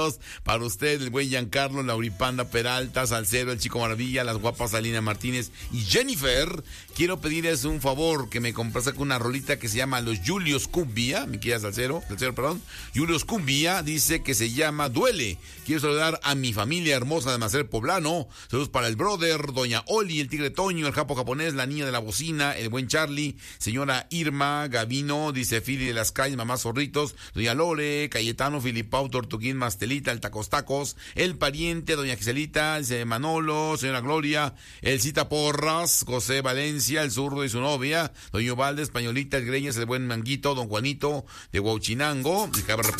Para usted, el buen Giancarlo, Lauripanda Peralta, Salcero, el Chico Maravilla, las guapas Alina Martínez y Jennifer. Quiero pedirles un favor, que me complace con una rolita que se llama Los Julios Cumbia, mi querida Salcero, perdón. Julios Cumbia dice que se llama Duele. Quiero saludar a mi familia hermosa de Macer Poblano. Saludos para el brother, doña Oli, el tigre Toño, el japo japonés, la niña de la bocina, el buen Charlie, señora Irma, Gavino, dice Fili de las calles, mamá Zorritos, doña Lore, Cayetano, Filipao, Tortuguín, Mastelita, el Tacos, el pariente, doña Giselita, el Manolo, señora Gloria, el Cita Porras, José Valencia, el zurdo y su novia, doña Valde, Españolita, el Greñas, el buen Manguito, don Juanito de Huauchinango, el cabra